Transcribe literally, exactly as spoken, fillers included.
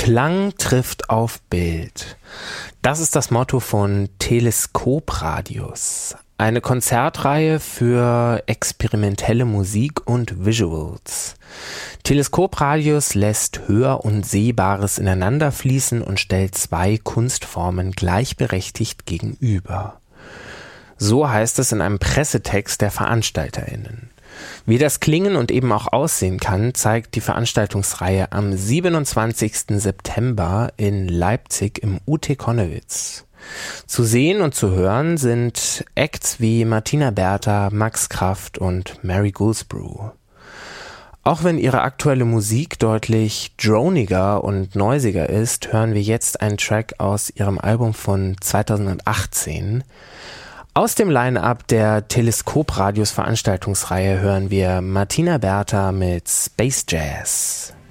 Klang trifft auf Bild. Das ist das Motto von Teleskopradius, eine Konzertreihe für experimentelle Musik und Visuals. Teleskopradius lässt Hör- und Sehbares ineinander fließen und stellt zwei Kunstformen gleichberechtigt gegenüber. So heißt es in einem Pressetext der VeranstalterInnen. Wie das klingen und eben auch aussehen kann, zeigt die Veranstaltungsreihe am siebenundzwanzigsten September in Leipzig im U T Connewitz. Zu sehen und zu hören sind Acts wie Martina Bertha, Max Kraft und Mary Goulsbrew. Auch wenn ihre aktuelle Musik deutlich droniger und noisiger ist, hören wir jetzt einen Track aus ihrem Album von zweitausendachtzehn. Aus dem Line-Up der Teleskopradius Veranstaltungsreihe hören wir Martina Bertha mit Space Jazz.